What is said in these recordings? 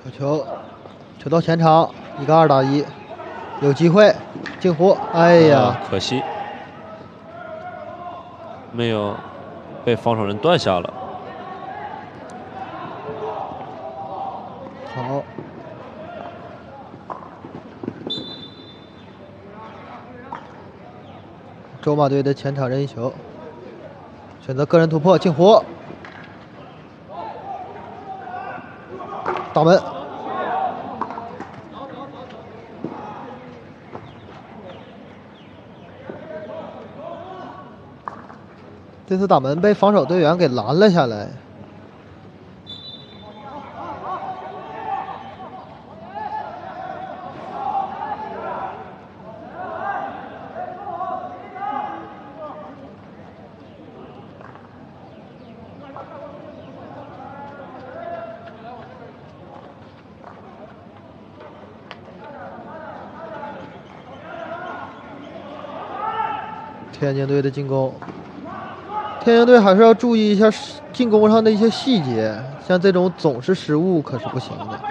球到前场，一个2打1，有机会进湖。哎呀， 可惜没有被防守人断下了。 好，周马队的前场任意球，选择个人突破进湖，打门。这次打门被防守队员给拦了下来。天津队的进攻，天津队还是要注意一下进攻上的一些细节，像这种总是失误可是不行的。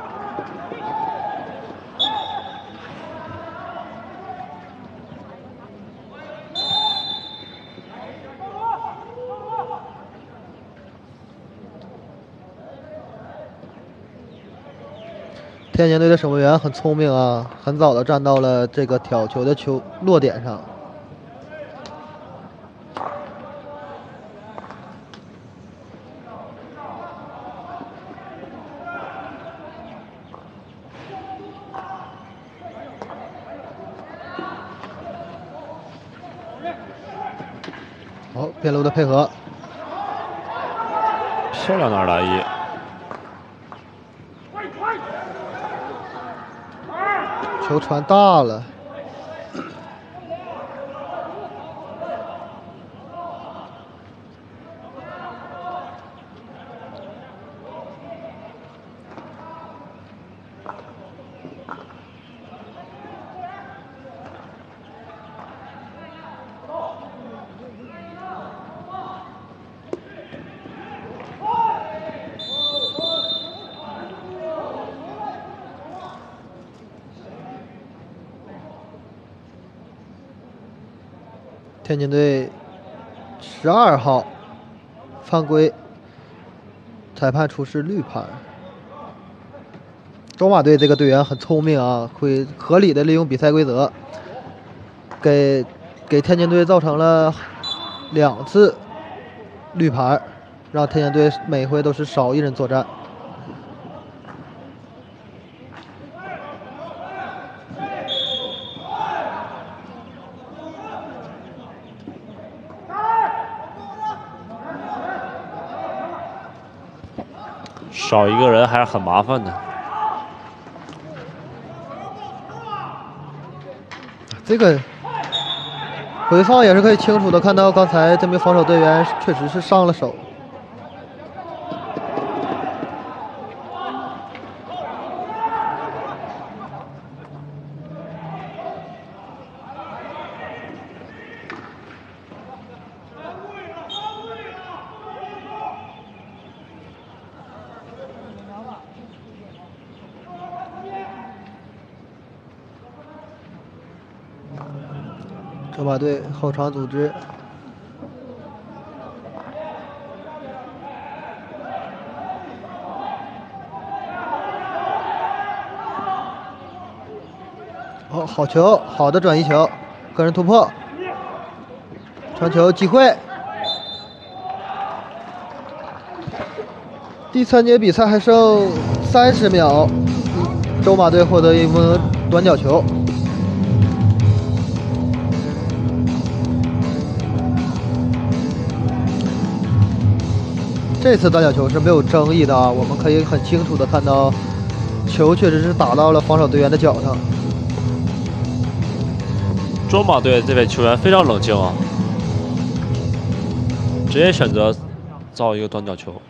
天津队的守门员很聪明啊，很早的站到了这个挑球的落点上。好，边路的配合， 漂亮的2打1。 球传大了，天津队12号犯规，裁判出示绿牌。中马队这个队员很聪明啊，会合理的利用比赛规则，给天津队造成了2次绿牌，让天津队每回都是少1人作战。 少一个人还是很麻烦的。 这个回放也是可以清楚的看到，刚才这名防守队员确实是上了手。中马队后场组织，好球，好的转移球，个人突破，传球机会。第3节比赛还剩30秒，周马队获得一名短角球。这次短角球是没有争议的啊，我们可以很清楚的看到，球确实是打到了防守队员的脚上。 中马队这位球员非常冷静啊，直接选择造一个短角球。